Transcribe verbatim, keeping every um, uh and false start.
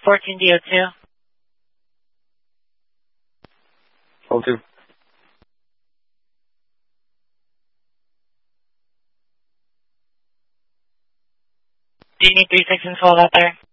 fourteen D O two. Hold two. Do you need three six and twelve out there?